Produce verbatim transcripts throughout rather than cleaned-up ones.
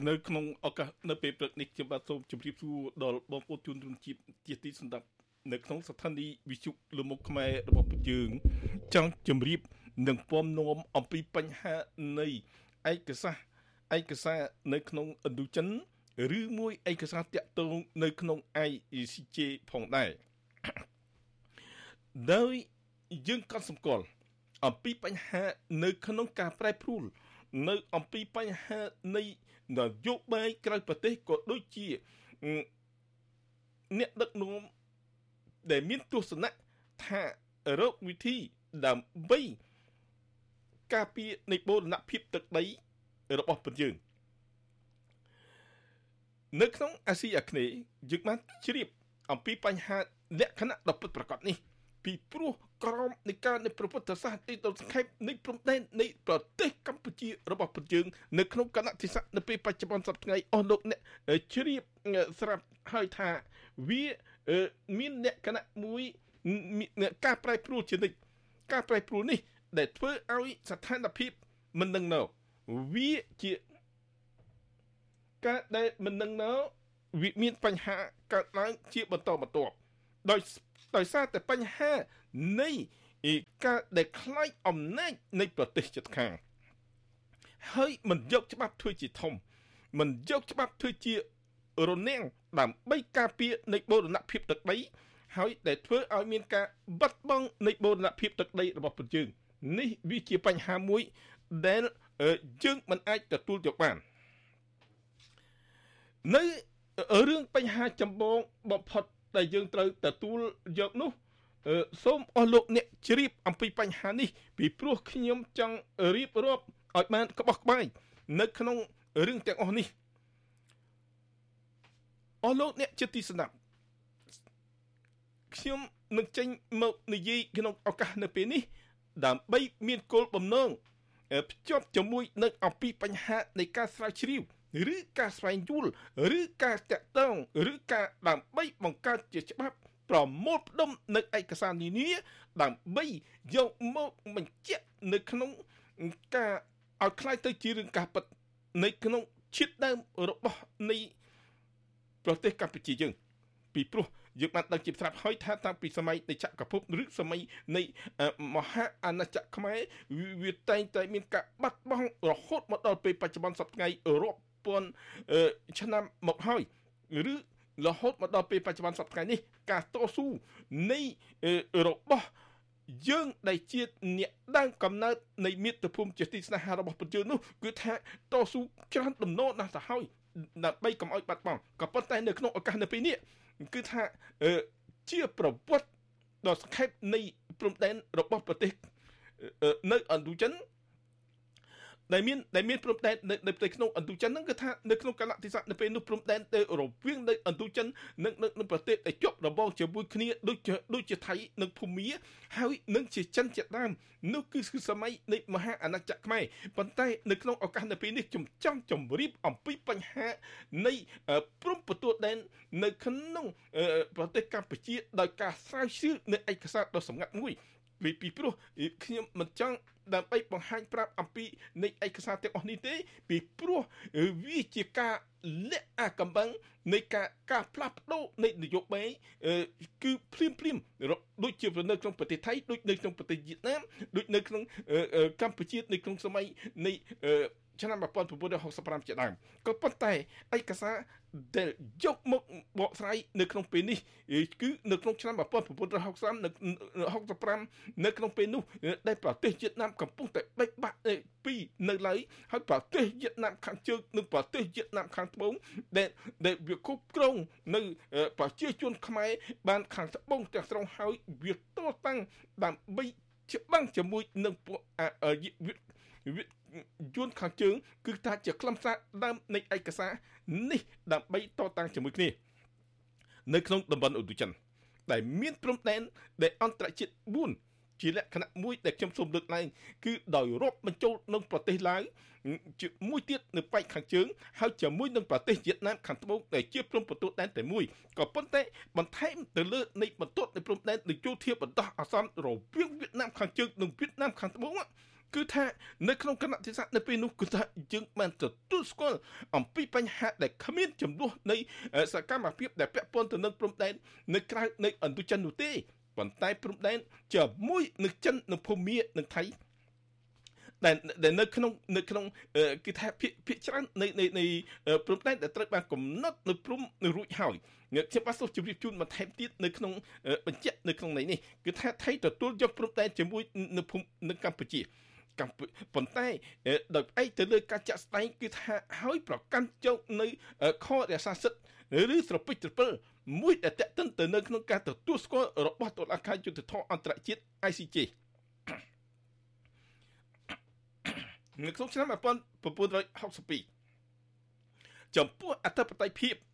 នៅក្នុងឱកាសនៅពេលព្រឹកនេះខ្ញុំបាទសូមជម្រាបសួរដល់បងប្អូនជនរួមជាតិជាទីស្ដាប់នៅក្នុងស្ថានីយ៍វិទ្យុលំមុខខ្មែររបស់យើងចង់ជម្រាបនិងពំនាំអំពីបញ្ហានៃឯកសារឯកសារនៅក្នុងឥណ្ឌូចិនឬមួយឯកសារតាក់ទងនៅក្នុង I C J ផងដែរដោយយើងក៏សម្គាល់អំពីបញ្ហានៅក្នុងការប្រែប្រួលនៅអំពីបញ្ហានៃនយោបាយក្រៅប្រទេសក៏ដូចជាអ្នកដឹកនាំដែលមានទស្សនៈថារកវិធីដើម្បីការពារនៃបូរណភាពទឹកដីរបស់ប្រទេសយើងនៅក្នុងអាស៊ីអាគ្នេយ៍យើងបានជ្រាបអំពីបញ្ហាលក្ខណៈដ៏ពិតប្រាកដនេះពីព្រោះក្រមនៃការនៃប្រវត្តិសាស្ត្រទីដ៏សង្ខេបនៃព្រំដែននៃប្រទេសកម្ពុជារបស់ប្រទេសយើងនៅក្នុងគណៈទិសនៅពេលបច្ចុប្បន្នសប្តាហ៍ថ្ងៃអស់លោកអ្នកជ្រាបស្រាប់ហើយថាវាមានលក្ខណៈមួយការប្រែប្រួលជានិច្ចការប្រែប្រួលនេះដែលធ្វើឲ្យស្ថានភាពមិននឹងណោវាជាការដែលមិននឹងណោវាមានបញ្ហាកើតឡើងជាបន្តបន្ទាប់ដោយដោយសារតែបញ្ហានៃការដែលខ្លាយអំណាចនៃប្រទេសជិតខាងហើយមិនយកច្បាប់ធ្វើជាធំមិនយកច្បាប់ធ្វើជារនាំងដើម្បីការពារនៃបូរណភាពទឹកដីហើយដែលធ្វើឲ្យមានការបាត់បង់នៃបូរណភាពទឹកដីរបស់ប្រទេសយើងនេះវាជាបញ្ហាមួយដែលយើងមិនអាចទទួលយកបាននៅរឿងបញ្ហាចម្បងបំផុតដែលយើងត្រូវទទួលយកនោះសូមអស់លោកអ្នកជ្រាបអំពីបញ្ហានេះពីព្រោះខ្ញុំចង់រៀបរាប់ឲ្យបានក្បោះក្បាយនៅក្នុងរឿងទាំងអស់នេះអស់លោកអ្នកជាទីស្ដាប់ខ្ញុំនឹងចេញមកនិយាយក្នុងឱកាសនៅពេលនេះដើម្បីមានគោលបំណងភ្ជាប់ជាមួយនឹងអំពីបញ្ហានៃការស្រាវជ្រាវឬការស្វែងយល់ឬការតាក់ទងឬការដើម្បីបង្កើតជាច្បាប់ប្រមូលផ្ដុំនៅឯកសារនានាដើម្បីយកមកបញ្ជាក់នៅក្នុងការឲ្យខ្លាយទៅជារឿងការពិតនៅក្នុងជាតិដើមរបស់នៃប្រទេសកម្ពុជាយើងពីព្រោះយើងបានដឹងជាស្រាប់ហើយថាតាំងពីសម័យនៃចក្រភពឬសម័យនៃមហាអាណាចក្រខ្មែរវាតែងតែមានការបាត់បង់រហូតមកដល់ពេលបច្ចុប្បន្នសប្តាហ៍ថ្ងៃរាប់ពាន់ឆ្នាំមកហើយឬរហូតមកដល់ពេលបច្ចុប្បន្នសប្តាហ៍ថ្ងៃនេះការតស៊ូនៃរបស់យើងដែលជាអ្នកដើមកំណើតនៃមាតុភូមិជាទីស្នេហារបស់ប្រជាជននោះគឺថាតស៊ូច្រើនដំណោណាស់ទៅហើយដើម្បីកុំឲ្យបាត់បង់ក៏ប៉ុន្តែនៅក្នុងឱកាសនៅពេលនេះគឺថាជាប្រវត្តិដ៏សង្ខេបនៃព្រំដែនរបស់ប្រទេសនៅឥណ្ឌូចិនដែលមានដែលមានព្រំដែននៅប្រទេសក្នុងឥណ្ឌូចិនហ្នឹងគឺថានៅក្នុងកលៈទេសៈនៅពេលនោះព្រំដែនទៅរវាងនៅឥណ្ឌូចិននិងនៅប្រទេសដែលជាប់របងជាមួយគ្នាដូចជាដូចជាថៃនិងភូមាហើយនឹងជាចិនជាដើមនោះគឺសម័យនៃមហាអាណាចក្រខ្មែរប៉ុន្តែនៅក្នុងឱកាសនៅពេលនេះខ្ញុំចង់ជម្រាបអំពីបញ្ហានៃព្រំប្រទល់ដែននៅក្នុងប្រទេសកម្ពុជាដោយការស្រាវជ្រាវនៅឯកសារដ៏សម្ងាត់មួយពីព្រោះខ្ញុំមិនចង់ដើម្បីបង្ហាញប្រាប់អំពីនៃឯកសារទាំងអស់នេះទេពីព្រោះវាជាការលាក់អាកំបាំងនៃការការផ្លាស់ប្ដូរនៃនយោបាយគឺភ្លាមភ្លាមដូចជានៅក្នុងប្រទេសថៃដូចនៅក្នុងប្រទេសវៀតណាមដូចនៅក្នុងកម្ពុជានៅក្នុងសម័យនៃឆ្នាំmột nghìn chín trăm sáu mươi lămជាដើមក៏ប៉ុន្តែឯកសារដែលយកមកបកស្រាយនៅក្នុងពេលនេះគឺនៅក្នុងឆ្នាំmột nghìn chín trăm sáu mươi lămនៅ65នៅក្នុងពេលនោះដែលប្រទេសវៀតណាមកំពុងតែបែកបាក់ពីនៅឡើយហើយប្រទេសវៀតណាមខាងជើងនិងប្រទេសវៀតណាមខាងត្បូងដែលដែលវាគ្រប់គ្រងនៅប្រជាជនខ្មែរបានខាងត្បូងទាំងស្រុងហើយវាតតាំងដើម្បីច្បាំងជាមួយនឹងពួកយួនខាងជើងគឺថាជាខ្លឹមសារដើមនៃឯកសារនេះដើម្បីតតាំងជាមួយគ្នានៅក្នុងតំបន់ឥណ្ឌូចិនដែលមានព្រំដែនដែលអន្តរជាតិបួនជាលក្ខណៈមួយដែលខ្ញុំសូមលើកឡើងគឺដោយរាប់បញ្ចូលនឹងប្រទេសឡាវជាមួយទៀតនៅប៉ែកខាងជើងហើយជាមួយនឹងប្រទេសវៀតណាមខាងត្បូងដែលជាព្រំប្រទល់ដែនតែមួយក៏ប៉ុន្តែបន្ថែមទៅលើនៃបន្ទាត់នៃព្រំដែននៃយោធាបណ្ដោះអាសន្នរវាងវៀតណាមខាងជើងនិងវៀតណាមខាងត្បូងគឺថានៅក្នុងគណៈទេសៈនៅពេលនោះគឺថាយើងបានទទួលស្គាល់អំពីបញ្ហាដែលគ្មានចំនួននៃសកម្មភាពដែលពាក់ព័ន្ធទៅនឹងព្រំដែននៅក្រៅនៃឥណ្ឌូចិននោះទេប៉ុន្តែព្រំដែនជាមួយនឹងចិននិងភូមានិងថៃដែលនៅក្នុងនៅក្នុងគឺថាភាគច្រើននៃនៃព្រំដែនដែលត្រូវបានកំណត់នៅព្រំនៅរួចហើយខ្ញុំបាទសូមជម្រាបជូនបន្ថែមទៀតនៅក្នុងបញ្ជាក់នៅក្នុងន័យនេះគឺថាថៃទទួលយកព្រំដែនជាមួយនៅភូមិនៅកម្ពុជាកម្ពុជាប៉ុន្តែដោយផ្អែកទៅលើការចាក់ស្ដែងគឺថាឲ្យប្រកាន់យកនៅខរក្សាសិទ្ធិឬស្រពេចត្រពិលមួយដែលតេតិនទៅនៅក្នុងការទទួលស្គាល់របស់តុលាការយុត្តិធម៌អន្តរជាតិ I C J នៅក្នុងឆ្នាំmột nghìn chín trăm sáu mươi haiចំពោះអធិបតេយ្យភាព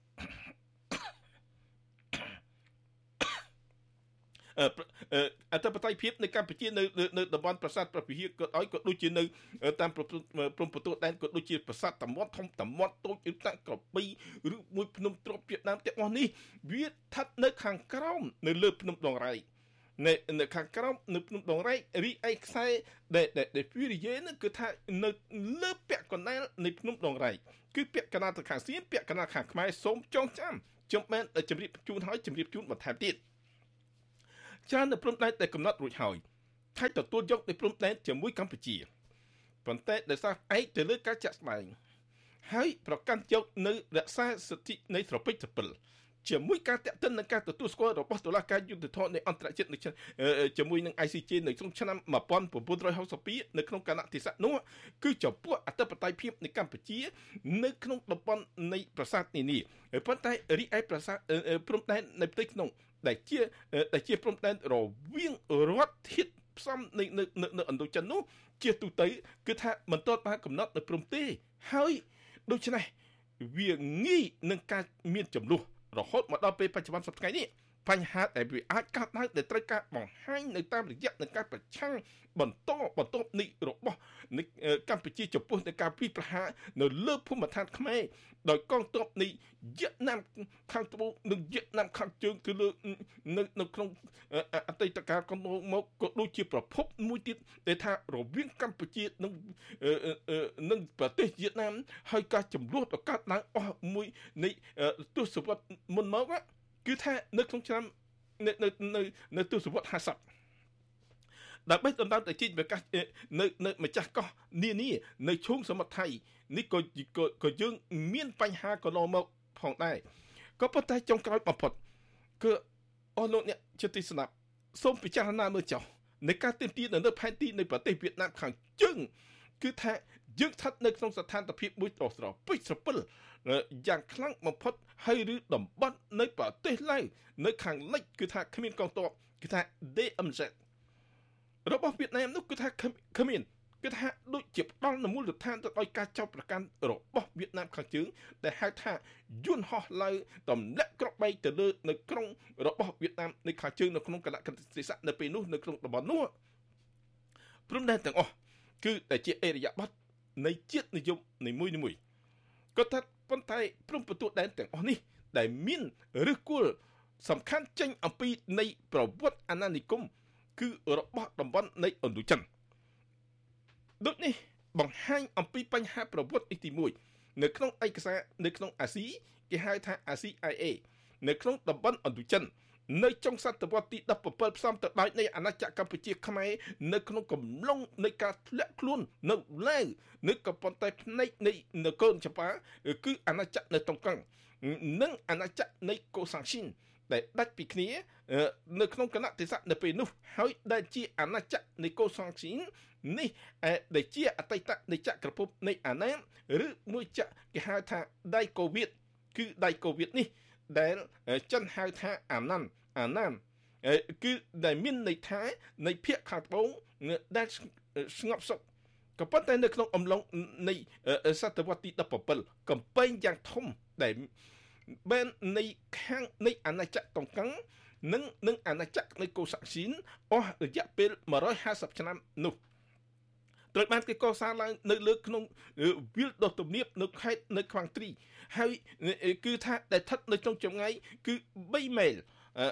អធិបតេយ្យភាពនៅកម្ពុជានៅនៅតំបន់ប្រាសាទព្រះវិហារក៏ឲ្យក៏ដូចជានៅតាមព្រំប្រទល់ដែនក៏ដូចជាប្រាសាទតាមាត់ធំតាមាត់តូចឬតាក្របីឬមួយភ្នំទ្រពវៀតណាមទាំងអស់នេះវាស្ថិតនៅខាងក្រោមនៅលើភ្នំដងរែកនៅនៅខាងក្រោមនៅភ្នំដងរែករីឯខ្សែដែលដែលវារីយេនោះគឺថានៅលើពាក់កណ្ដាលនៃភ្នំដងរែកគឺពាក់កណ្ដាលទៅខាងសៀមពាក់កណ្ដាលខាងខ្មែរសូមចងចាំខ្ញុំបានជម្រាបជូនហើយជម្រាបជូនបន្ថែមទៀតច្រើននៅព្រំដែនដែលកំណត់រួចហើយថៃទទួលយកនៅព្រំដែនជាមួយកម្ពុជាប៉ុន្តែដោយសារឯកទៅលើការចាក់ស្ដែងហើយប្រកាន់យកនៅរក្សាសិទ្ធិនៃស្រពេចត្រពិលជាមួយការតាក់ទិននឹងការទទួលស្គាល់របស់តុលាការយុត្តិធម៌នៃអន្តរជាតិជាមួយនឹង I C J នៅក្នុងឆ្នាំmột nghìn chín trăm sáu mươi haiនៅក្នុងគណៈទេសៈនោះគឺចំពោះអធិបតេយ្យភាពនៃកម្ពុជានៅក្នុងតំបន់នៃប្រាសាទនានាប៉ុន្តែរីឯប្រាសាទព្រំដែននៅផ្ទៃក្នុងដែលជាដែលជាព្រំដែនរវាងរដ្ឋធាតុផ្សំនៅនៅនៅឥណ្ឌូចិននោះជាទូទៅគឺថាមិនទាន់បានកំណត់នៅព្រំទេហើយដូច្នេះវាងាយនឹងការមានចំនួនរហូតមកដល់ពេលបច្ចុប្បន្នសប្តាហ៍នេះបញ្ហាដែលវាអាចកើតឡើងដែលត្រូវការបង្ហាញនៅតាមរយៈនៃការប្រឆាំងបន្តបន្ទាប់នេះរបស់កម្ពុជាចំពោះនៃការពីប្រហារនៅលើភូមិឋានខ្មែរដោយកងទ័ពនៃវៀតណាមខាងត្បូងនិងវៀតណាមខាងជើងគឺលើនៅនៅក្នុងអតីតកាលកន្លងមកក៏ដូចជាប្រភពមួយទៀតដែលថារវាងកម្ពុជានិងនិងប្រទេសវៀតណាមហើយការចំនួនទៅកើតឡើងអស់មួយនៃទសវត្សរ៍មុនមកគឺថានៅក្នុងឆ្នាំនៅនៅនៅទសវត្សរ៍ห้าสิบដើម្បីដណ្ដើមតែជីវប្រកាសនៅនៅម្ចាស់កោះនានានៅឈូងសមុទ្រថៃនេះក៏ក៏យើងមានបញ្ហាកន្លងមកផងដែរក៏ប៉ុន្តែចុងក្រោយបំផុតគឺអស់លោកអ្នកជាទីស្នាប់សូមពិចារណាមើលចុះនៃការទាមទារនៅផែនទីនៃប្រទេសវៀតណាមខាងជើងគឺថាយើងស្ថិតនៅក្នុងស្ថានភាពមួយត្រស្រពេចស្រពិលយ៉ាងខ្លាំងបំផុតហើយឬតំបន់នៅប្រទេសឡៅនៅខាងលិចគឺថាគ្មានកងទ័ពគឺថា D M Z របស់វៀតណាមនោះគឺថាគ្មានគឺថាដូចជាផ្ដល់នូវមូលដ្ឋានទៅដោយការចោទប្រកាន់របស់វៀតណាមខាងជើងដែលហៅថាយន្តហោះឡៅទម្លាក់គ្រាប់បែកទៅលើនៅក្រុងរបស់វៀតណាមនៅខាងជើងនៅក្នុងគណៈទេសៈនៅពេលនោះនៅក្នុងតំបន់នោះព្រមទាំងទាំងអស់គឺតែជាអេរិយាប័ត្រនៃជាតិនិយមនីមួយៗក៏ថាប៉ុន្តែព្រំប្រទល់ដែនទាំងអស់នេះដែលមានឫសគល់សំខាន់ចេញអំពីនៃប្រវត្តិអាណានិគមគឺរបស់តំបន់នៃឥណ្ឌូចិនដូចនេះបង្ហាញអំពីបញ្ហាប្រវត្តិទីមួយនៅក្នុងឯកសារនៅក្នុងអាស៊ីគេហៅថា អាស៊ី I A នៅក្នុងតំបន់ឥណ្ឌូចិននៅចុងសតវត្សទីដប់bảyផ្សំទៅដោយនៃអាណាចក្រកម្ពុជាខ្មែរនៅក្នុងកំឡុងនៃការធ្លាក់ខ្លួននៅឡាវនៅក៏ប៉ុន្តែផ្នែកនៃនគរចម្ប៉ាគឺអាណាចក្រនៅតុងកឹងនិងអាណាចក្រនៃកូសាំងស៊ីនដែលដាច់ពីគ្នានៅក្នុងគណៈទេសៈនៅពេលនោះហើយដែលជាអាណាចក្រនៃកូសាំងស៊ីននេះដែលជាអតីតនៃចក្រភពនៃអាណាឬមួយចក្រគេហៅថាដៃកូវៀតគឺដៃកូវៀតនេះដែលចិនហៅថាអាណានអាណានគឺដែលមានន័យថានៃភាគខាងត្បូងដែលស្ងប់សុខក៏ប៉ុន្តែនៅក្នុងអំឡុងនៃសតវត្សទីដប់bảyកំពែងយ៉ាងធំដែលបាននៃខាងនៃអាណាចក្រតុងកឹងនិងនិងអាណាចក្រនៃកូសាំងស៊ីនអស់រយៈពេលmột trăm hai mươiឆ្នាំនោះត្រូវបានគេកសាងឡើងនៅលើក្នុងវាលដុះទំនាបនៅខេត្តនៅខ្វាំងទ្រីហើយគឺថាដែលស្ថិតនៅក្នុងចម្ងាយគឺ3ម៉ៃល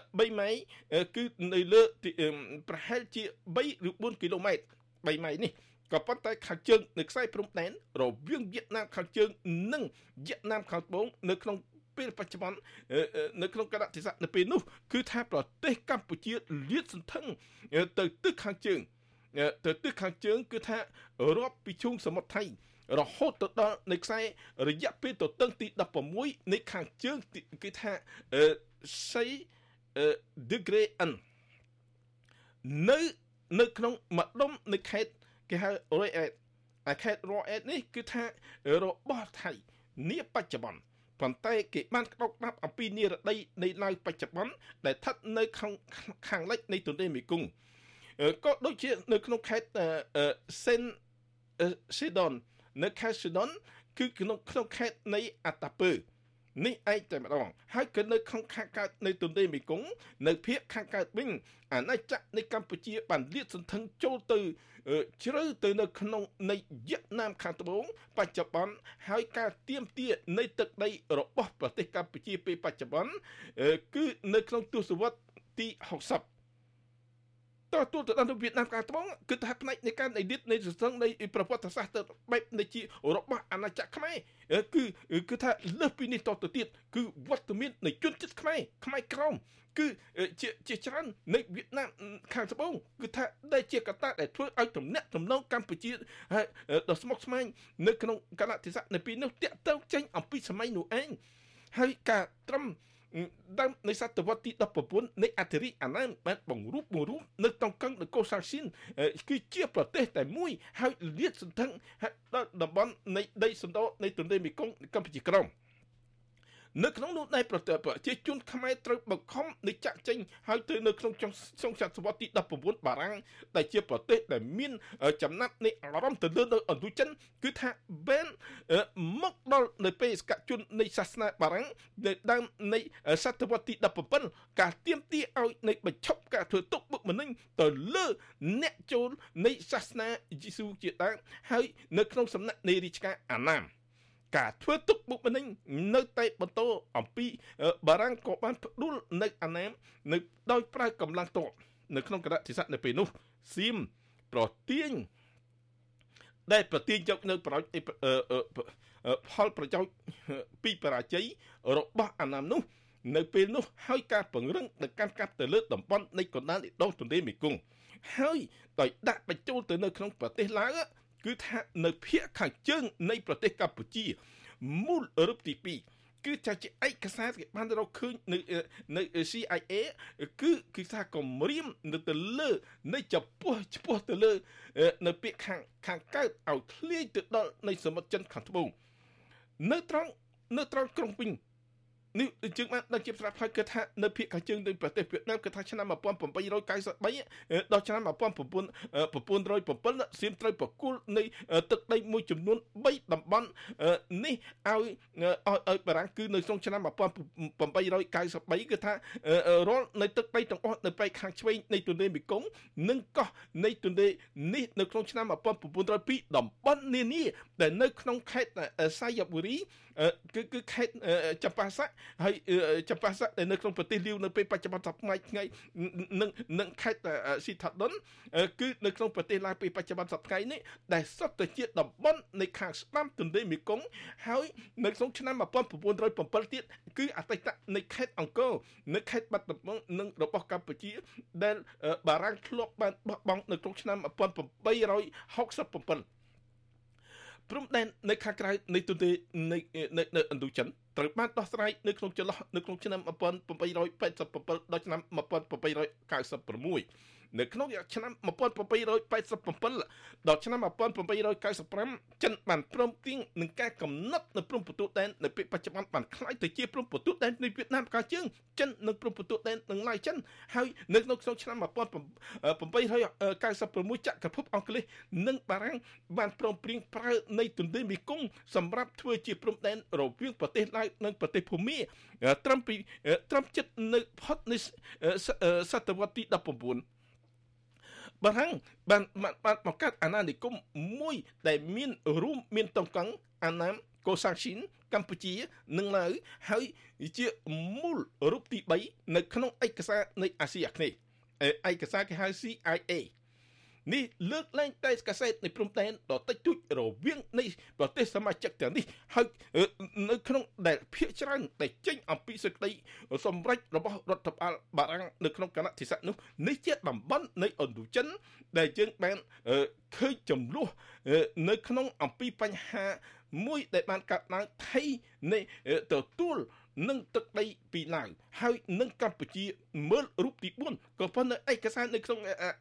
3ម៉ៃគឺនៅលើប្រហែលជា3ឬ4គីឡូម៉ែត្រ3ម៉ៃនេះក៏ប៉ុន្តែខាងជើងនៅខ្សែព្រំដែនរវាងវៀតណាមខាងជើងនិងវៀតណាមខាងត្បូងនៅក្នុងពេលបច្ចុប្បន្ននៅក្នុងកណតិស័កនៅពេលនោះគឺថាប្រទេសកម្ពុជាលាតសន្ធឹងទៅទិសខាងជើងទៅទិសខាងជើងគឺថារាប់ពីឈូងសមុទ្រថៃរហូតទៅដល់នៅខ្សែរយៈពេលទទឹងទីដប់ប្រាំមួយនៃខាងជើងគឺថាសីដឺក្រេអិននៅនៅក្នុងម្ដុំនៃខេត្តគេហៅរយអេតអាខេត្តរយអេតនេះគឺថារបស់ថៃនាបច្ចុប្បន្នប៉ុន្តែគេបានក្តោបក្តាប់អំពីនិរដីនៃឡាវបច្ចុប្បន្នដែលស្ថិតនៅខាងខាងលិចនៃទន្លេមេគង្គក៏ដូចជានៅក្នុងខេត្តសេនស៊ីដុននៅខេត្តស៊ីដុនគឺក្នុងក្នុងខេត្តនៃអតាពើនេះឯងតែម្ដងហើយក៏នៅក្នុងខាងកើតនៃទន្លេមេគង្គនៅភាគខាងកើតវិញអាណាចក្រនៃកម្ពុជាបានលាតសន្ធឹងចូលទៅជ្រៅទៅនៅក្នុងនៃវៀតណាមខាងត្បូងបច្ចុប្បន្នហើយការទាមទារនៃទឹកដីរបស់ប្រទេសកម្ពុជាពេលបច្ចុប្បន្នគឺនៅក្នុងទសវត្សរ៍ទីហុកសិបតើទូទៅដល់វៀតណាមខាងត្បូងគឺថាផ្នែកនៃការនៃលាតនៃសន្ធឹងនៃប្រវត្តិសាស្ត្រទៅបែបនៃជារបស់អាណាចក្រខ្មែរគឺគឺថាលើសពីនេះតទៅទៀតគឺវត្តមាននៃជនជាតិខ្មែរខ្មែរក្រមគឺជាជាច្រើននៃវៀតណាមខាងត្បូងគឺថាដែលជាកត្តាដែលធ្វើឲ្យទំនាក់ទំនងកម្ពុជាដ៏ស្មុគស្មាញនៅក្នុងកណតិស័កនៅពេលនោះតាក់ទងចេញអំពីសម័យនោះឯងហើយការត្រឹមដើមនៃសតវត្សទីដប់ប្រាំបួននៃអធិរាជអាណាបានបង្រួបបង្រួមនៅក្នុងកឹងនគរសាស៊ីនគឺជាប្រទេសតែមួយហើយលាតសន្ធឹងដល់តំបន់នៃដីសណ្ដោនៃទន្លេមេគង្គកម្ពុជាក្រោមនៅក្នុងនោះដែរប្រជាជនខ្មែរត្រូវបង្ខំនៃចាក់ចេញហើយទៅនៅក្នុងចុងសតវត្សទីដប់ប្រាំបួនបារាំងដែលជាប្រទេសដែលមានចំណាត់នៃអារម្មណ៍ទៅលើនៅឥណ្ឌូចិនគឺថាបានមកដល់នៅពេលសកជននៃសាសនាបារាំងនៅដើមនៃសតវត្សទីដប់ប្រាំbảyការទាមទារឲ្យនៃបញ្ឈប់ការធ្វើទុកបុកម្នេញទៅលើអ្នកចូលនៃសាសនាយេស៊ូជាដើមហើយនៅក្នុងសំណាក់នៃរាជការអាណាមការធ្វើទុកបុកម្នេញនៅតែបន្តអំពីបារាំងក៏បានផ្ដួលនៅអាណាមនៅដោយប្រើកម្លាំងទ័ពនៅក្នុងគណៈទិស័កនៅពេលនោះសៀមប្រទាញដែលប្រទាញយកនៅប្រយោជន៍ផលប្រយោជន៍ពីបរាជ័យរបស់អាណាមនោះនៅពេលនោះហើយការពង្រឹងនិងការកាប់ទៅលើតំបន់នៃកណ្ដាលដងទន្លេមេគង្គហើយដោយដាក់បញ្ចូលទៅនៅក្នុងប្រទេសឡាវគឺថានៅភាគខាងជើងនៃប្រទេសកម្ពុជាមូលរូបទីពីរគឺចាជាឯកសារគេបានរកឃើញនៅនៅ C I A គឺគឺថាគម្រាមនៅទៅលើនៃចំពោះចំពោះទៅលើនៅពាក្យខាងខាងកើតឲ្យធ្លាយទៅដល់នៃសមុទ្រចិនខាងត្បូងនៅត្រង់នៅត្រង់ក្រុងវិញនេះជាងបានដឹងជាស្រាប់ហើយគឺថានៅភាគខាងជើងនៃប្រទេសវៀតណាមគឺថាឆ្នាំmột nghìn tám trăm chín mươi baដល់ឆ្នាំmột nghìn chín trăm bảyសៀមត្រូវប្រគល់នៃទឹកដីមួយចំនួនបីតំបន់នេះឲ្យឲ្យបារាំងគឺនៅក្នុងឆ្នាំmột nghìn tám trăm chín mươi baគឺថារាល់នៅទឹកដីទាំងអស់នៅផ្នែកខាងឆ្វេងនៃទន្លេមេគង្គនិងកោះនៃទន្លេនេះនៅក្នុងឆ្នាំmột nghìn chín trăm linh haiតំបន់នានាដែលនៅក្នុងខេត្តសាយបុរីគឺគឺខេត្តចម្ប៉ាសាក់ហើយចម្ប៉ាសាក់ដែលនៅក្នុងប្រទេសលាវនៅពេលបច្ចុប្បន្នសប្តាហ៍ថ្ងៃនឹងនឹងខេត្តស៊ីថាដុនគឺនៅក្នុងប្រទេសឡាវពេលបច្ចុប្បន្នសប្តាហ៍នេះដែលសុទ្ធតែជាតំបន់នៃខាងស្ដាំទន្លេមេគង្គហើយនៅក្នុងឆ្នាំmột nghìn chín trăm linh bảyទៀតគឺអតីតនៃខេត្តអង្គរនៅខេត្តបាត់ដំបងនិងរបស់កម្ពុជាដែលបារាំងធ្លាប់បានបោះបង់នៅក្នុងឆ្នាំmột nghìn tám trăm sáu mươi bảyព្រំដែននៅខាងក្រៅនៃទន្លេនៃនៅឥណ្ឌូចិនត្រូវបានដោះស្រាយនៅក្នុងចន្លោះនៅក្នុងឆ្នាំmột nghìn tám trăm tám mươi bảyដល់ឆ្នាំmột nghìn tám trăm chín mươi sáuនៅក្នុងឆ្នាំmột nghìn tám trăm tám mươi bảyដល់ឆ្នាំmột nghìn tám trăm chín mươi nămចិនបានព្រមព្រៀងនឹងការកំណត់នៅព្រំប្រទល់ដែននៅពេលបច្ចុប្បន្នបានខ្លាយទៅជាព្រំប្រទល់ដែននៃវៀតណាមខាងជើងចិននិងព្រំប្រទល់ដែននឹងឡាយចិនហើយនៅក្នុងឆ្នាំmột nghìn tám trăm chín mươi sáuចក្រភពអង់គ្លេសនិងបារាំងបានព្រមព្រៀងប្រើនៃទន្លេមេគង្គសម្រាប់ធ្វើជាព្រំដែនរវាងប្រទេសឡាវនិងប្រទេសភូមាត្រឹមពីត្រឹមចិត្តនៅផុតនៃសតវត្សទីដប់ប្រាំបួនបារាំងបានបានបង្កើតអាណានិគមមួយដែលមានរួមមានតុងកង់អាណាមកូសាំងស៊ីនកម្ពុជានិងឡាវហើយជាមូលរូបទីបីនៅក្នុងឯកសារនៃអាស៊ីអាគ្នេយ៍ឯកសារគេហៅ C I A នេះលើកឡើងតែកាសែតនៃព្រំដែនដ៏តិចតួចរវាងនៃប្រទេសសមាជិកទាំងនេះហើយនៅក្នុងដែលភាគច្រើនដែលចេញអំពីសេចក្តីសម្រេចរបស់រដ្ឋបាលបារាំងនៅក្នុងគណៈធិសៈនោះនេះជាតំបន់នៃឥណ្ឌូចិនដែលយើងបានឃើញចំនួននៅក្នុងអំពីបញ្ហាមួយដែលបានកើតឡើងថៃនៃទទួលនឹងទឹកដីពីឡាវហើយនឹងកម្ពុជាមើលរូបទីបួនក៏ប៉ុន្តែឯកសារនៅក្នុង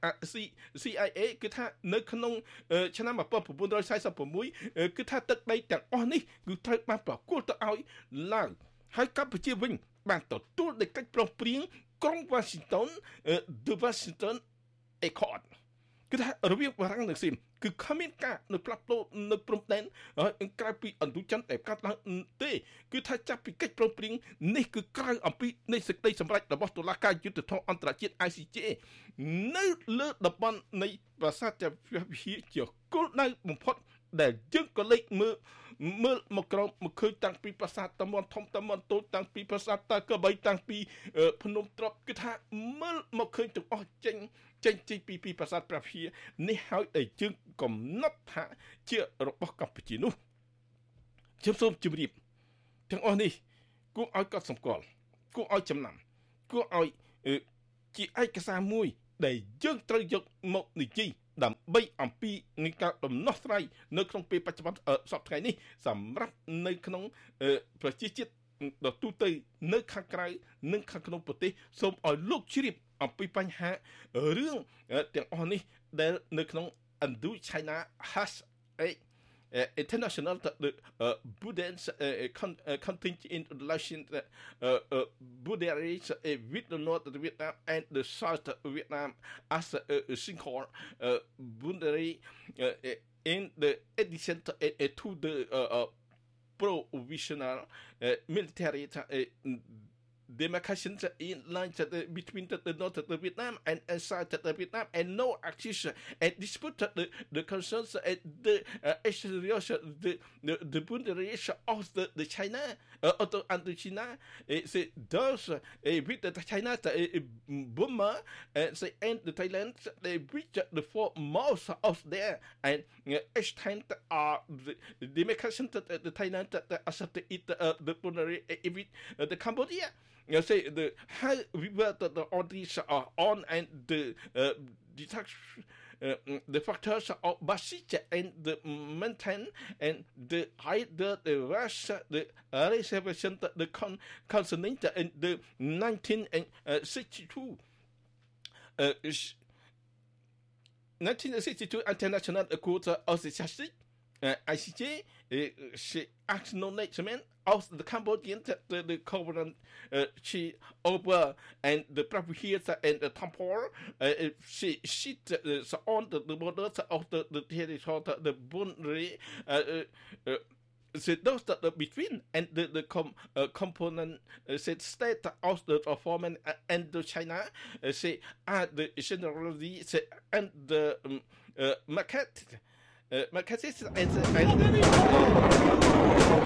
C I A គឺថានៅក្នុងឆ្នាំmột nghìn chín trăm bốn mươi sáuគឺថាទឹកដីទាំងអស់នេះគឺត្រូវបានប្រគល់ទៅឲ្យឡាវហើយកម្ពុជាវិញបានទទួលដោយកិច្ចព្រមព្រៀងក្រុង Washington The Washington Accord គឺថារវាងបារាំងនិងស៊ីមគឺគ្មានការនៅផ្លាស់ប្ដូរនៅព្រំដែនក្រៅពីឥណ្ឌូចិនតែកាត់ឡើងទេគឺថាចាប់ពីកិច្ចព្រមព្រៀងនេះគឺក្រៅអំពីនៃសេចក្តីសម្រេចរបស់តុលាការយុត្តិធម៌អន្តរជាតិ I C J នៅលើតំបន់នៃប្រាសាទចក្រពវិហារជាគោលដៅបំផុតដែលយើងក៏លេចមើលមើលមកក្រោមមកឃើញតាំងពីប្រាសាទតមន់ធំតមន់តូចតាំងពីប្រាសាទតាកបីតាំងពីភ្នំត្រប់គឺថាមើលមកឃើញទាំងអស់ចេញចេញពីពីប្រាសាទព្រះវិហារនេះហើយដែលយើងកំណត់ថាជារបស់កម្ពុជានោះខ្ញុំសូមជម្រាបទាំងអស់នេះគួរឲ្យកត់សម្គាល់គួរឲ្យចំណាំគួរឲ្យជាឯកសារមួយដែលយើងត្រូវយកមកនិយាយដើម្បីអំពីនៃការដំណោះស្រាយនៅក្នុងពេលបច្ចុប្បន្នសប្តាហ៍នេះសម្រាប់នៅក្នុងប្រជាជាតិដ៏ទូទៅនៅខាងក្រៅនិងខាងក្នុងប្រទេសសូមឲ្យលោកជ្រាបអំពីបញ្ហារឿងទាំងអស់នេះដែលនៅក្នុង Indo-China has a uh, international uh, Buddhist uh, con- uh, contingent in relation to uh, uh, Buddhists uh, with the North Vietnam and the South Vietnam as a uh, single uh, boundary uh, in the addition to, uh, to the uh, uh, provisional uh, military uh, demarcations in lines between the North of Vietnam and South of Vietnam and no accusation and dispute the, the concerns and the uh, the the, the boundaries of the, the China uh, of the Indochina uh, say those uh, with the China uh, Burma and say and the Thailand they reach the foremost of there and uh, extend are the demarcation that the Thailand that accepted it uh, the boundary uh, with uh, the Cambodia. You say the how we were the, the all these are on and the uh, detection uh, the factors of basic and the maintain and the either the Russia the reservation the, the con consonant in the nineteen sixty-two uh, nineteen sixty-two International Court of the Justice uh, I C J uh, she acknowledgement of the Cambodian the, the covenant uh, she over and the property and the temple uh, she she uh, on the, the borders of the, the territory the boundary uh, uh, uh, so those that the between and the the com, uh, component uh, said state of the former uh, and the China uh, say are the generally say and the um, uh, market uh, market is and, and uh,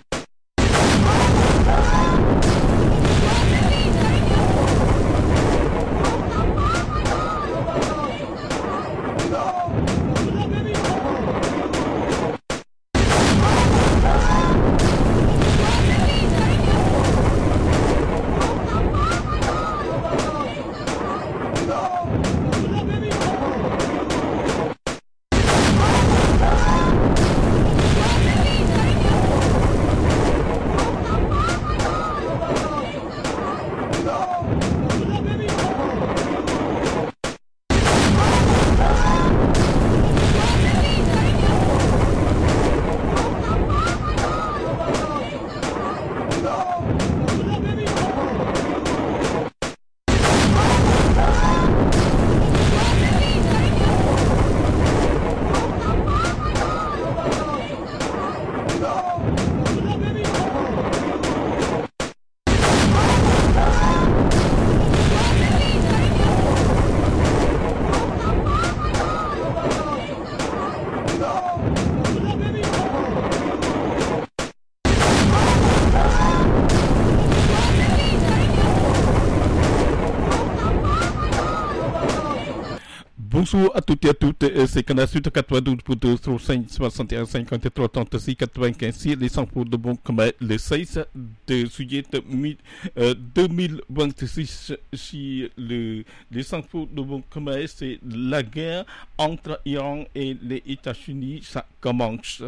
Bonjour à toutes et à toutes, c'est Canal Sud quatre-vingt-douze pour deux, cinq, soixante et un, cinquante-trois, trente-six, quatre-vingt-quinze, les cent pour de bon commun, le seize de juillet deux mille vingt-six, si le, les cent pour de bon commun, c'est la guerre entre Iran et les États-Unis, ça commence.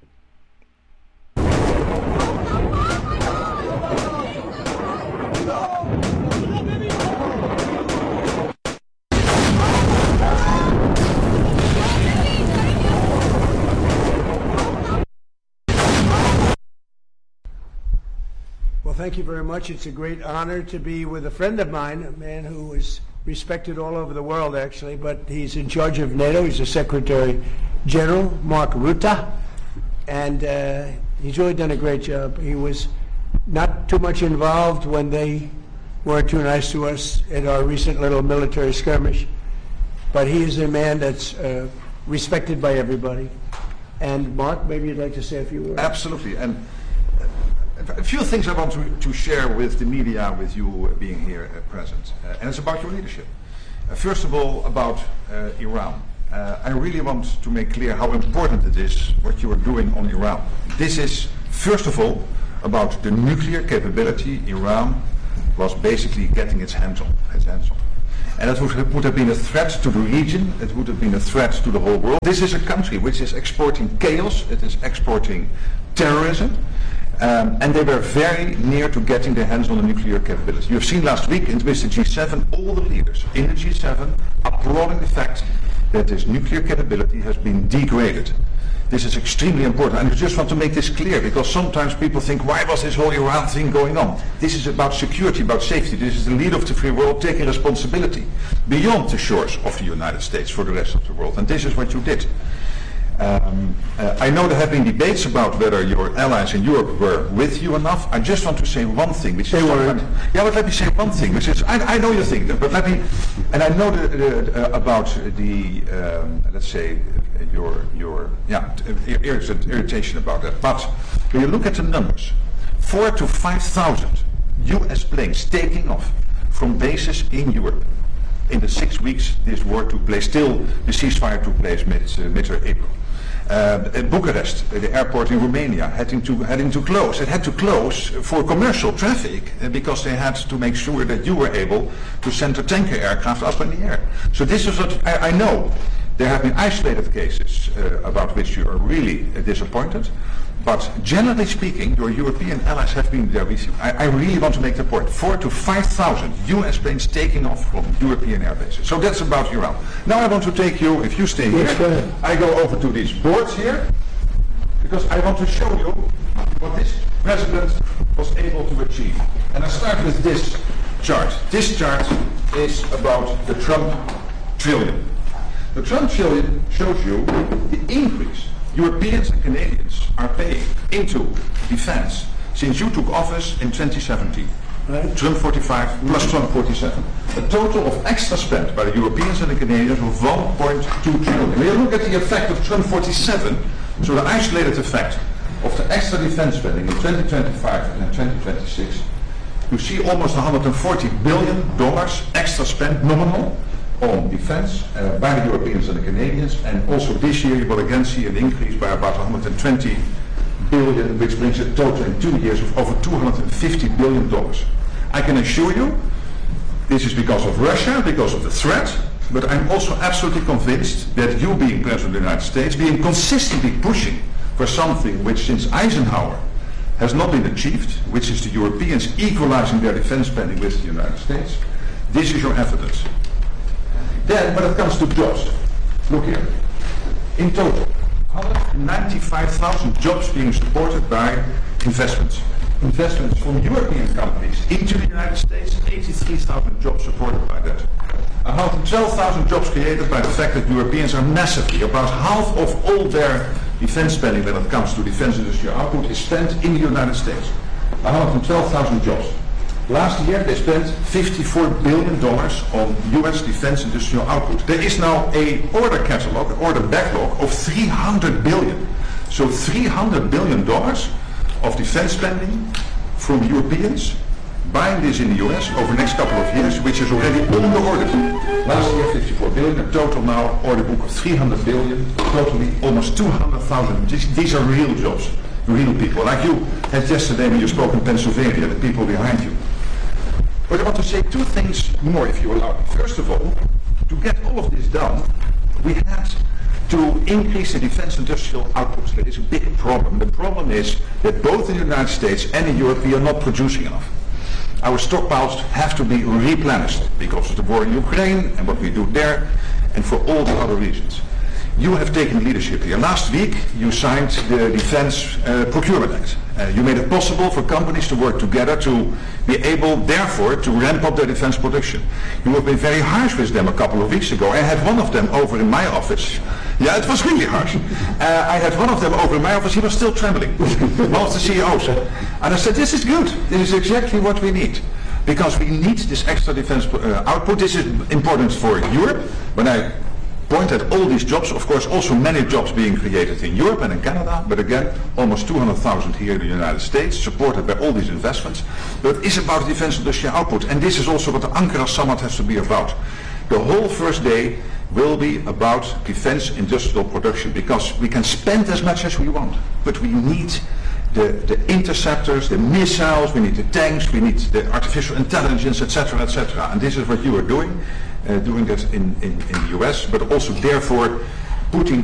Well, thank you very much. It's a great honor to be with a friend of mine, a man who is respected all over the world, actually, but he's in charge of NATO. He's the Secretary General, Mark Rutte, and uh, he's really done a great job. He was not too much involved when they weren't too nice to us in our recent little military skirmish, but he is a man that's uh, respected by everybody. And Mark, maybe you'd like to say a few words. Absolutely. And a few things I want to, to share with the media, with you uh, being here uh, present. Uh, and it's about your leadership. Uh, first of all, about uh, Iran. Uh, I really want to make clear how important it is what you are doing on Iran. This is, first of all, about the nuclear capability Iran was basically getting its hands on. Its hands on. And it would, would have been a threat to the region, it would have been a threat to the whole world. This is a country which is exporting chaos, it is exporting terrorism. Um, and they were very near to getting their hands on the nuclear capability. You have seen last week in with the G seven, all the leaders in the G seven applauding the fact that this nuclear capability has been degraded. This is extremely important, and I just want to make this clear, because sometimes people think, why was this whole Iran thing going on? This is about security, about safety. This is the leader of the free world taking responsibility beyond the shores of the United States for the rest of the world, and this is what you did. Um, uh, I know there have been debates about whether your allies in Europe were with you enough. I just want to say one thing, which they is weren't. Yeah, but let me say one thing, which is I, I know you think that, but let me, and I know the, the, uh, about the um, let's say uh, your your yeah irritation, irritation about that. But when you look at the numbers, four to five thousand U S planes taking off from bases in Europe in the six weeks this war took place. Still, the ceasefire took place mid uh, mid-April. Uh, Bucharest, uh, the airport in Romania, heading to heading to close. It had to close for commercial traffic uh, because they had to make sure that you were able to send a tanker aircraft up in the air. So this is what I, I know. There have been isolated cases uh, about which you are really uh, disappointed. But generally speaking, your European allies have been there with you. I, I really want to make the point. Four to five thousand U S planes taking off from European air bases. So that's about Iran. Now I want to take you, if you stay here, Yes, go ahead. I go over to these boards here, because I want to show you what this president was able to achieve. And I start with this chart. This chart is about the Trump trillion. The Trump trillion shows you the increase Europeans and Canadians are paying into defense since you took office in twenty seventeen. Right. Trump forty-five plus Trump forty-seven. A total of extra spent by the Europeans and the Canadians of one point two trillion. When you look at the effect of Trump forty-seven, so the isolated effect of the extra defense spending in twenty twenty-five and in twenty twenty-six, you see almost one hundred forty billion dollars extra spent nominal on defense uh, by the Europeans and the Canadians, and also this year you will again see an increase by about one hundred twenty billion, which brings a total in two years of over two hundred fifty billion dollars. I can assure you this is because of Russia, because of the threat, but I'm also absolutely convinced that you being President of the United States, being consistently pushing for something which since Eisenhower has not been achieved, which is the Europeans equalizing their defense spending with the United States, this is your evidence. Then, when it comes to jobs, look here. In total, one hundred ninety-five thousand jobs being supported by investments. Investments from European companies into the United States, eighty-three thousand jobs supported by that. one hundred twelve thousand jobs created by the fact that Europeans are massively, about half of all their defense spending when it comes to defense industrial output is spent in the United States. one hundred twelve thousand jobs. Last year they spent fifty-four billion dollars on U S defense industrial output. There is now a order catalog, an order backlog of three hundred billion dollars. So three hundred billion dollars of defense spending from Europeans buying this in the U S over the next couple of years, which is already on the order book. Last year fifty-four billion, a total now order book of three hundred billion, totally almost two hundred thousand. These, these are real jobs, real people. Like you had yesterday when you spoke in Pennsylvania, the people behind you. But I want to say two things more, if you allow me. First of all, to get all of this done, we had to increase the defense industrial output. There is a big problem. The problem is that both in the United States and in Europe we are not producing enough. Our stockpiles have to be replenished because of the war in Ukraine and what we do there, and for all the other reasons. You have taken leadership here. Last week you signed the Defense uh, Procurement Act. Uh, you made it possible for companies to work together to be able, therefore, to ramp up their defense production. You have been very harsh with them a couple of weeks ago. I had one of them over in my office. Yeah, it was really harsh. Uh, I had one of them over in my office. He was still trembling. One of the C E Os. And I said, this is good. This is exactly what we need. Because we need this extra defense uh, output. This is important for Europe. When I point at all these jobs, of course also many jobs being created in Europe and in Canada, but again almost two hundred thousand here in the United States, supported by all these investments. But it is about defense industrial output, and this is also what the Ankara summit has to be about. The whole first day will be about defense industrial production, because we can spend as much as we want, but we need the, the interceptors, the missiles, we need the tanks, we need the artificial intelligence, et cetera, et cetera. And this is what you are doing. Uh, doing that in, in, in the U S, but also therefore putting